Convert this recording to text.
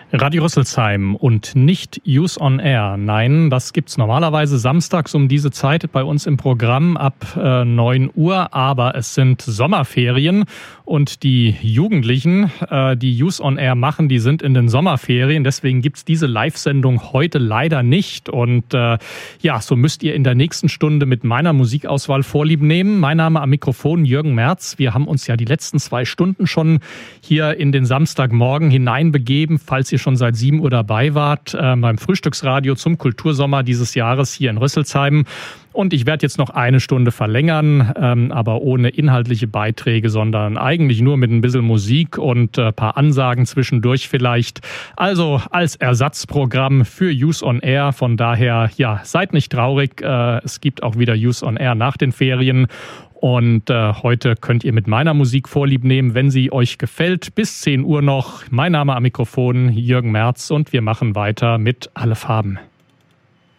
Radio Rüsselsheim und nicht Use on Air. Nein, das gibt's normalerweise samstags um diese Zeit bei uns im Programm ab 9 Uhr. Aber es sind Sommerferien und die Jugendlichen, die Use on Air machen, die sind in den Sommerferien. Deswegen gibt's diese Live-Sendung heute leider nicht. Und so müsst ihr in der nächsten Stunde mit meiner Musikauswahl Vorlieb nehmen. Mein Name am Mikrofon Jürgen Merz. Wir haben uns ja die letzten 2 Stunden schon hier in den Samstagmorgen hineinbegeben, falls ihr schon seit 7 Uhr dabei wart, beim Frühstücksradio zum Kultursommer dieses Jahres hier in Rüsselsheim. Und ich werde jetzt noch 1 Stunde verlängern, aber ohne inhaltliche Beiträge, sondern eigentlich nur mit ein bisschen Musik und ein paar Ansagen zwischendurch vielleicht. Also als Ersatzprogramm für Use on Air. Von daher, seid nicht traurig. Es gibt auch wieder Use on Air nach den Ferien. Und heute könnt ihr mit meiner Musik Vorlieb nehmen, wenn sie euch gefällt. Bis 10 Uhr noch. Mein Name am Mikrofon Jürgen Merz und wir machen weiter mit Alle Farben.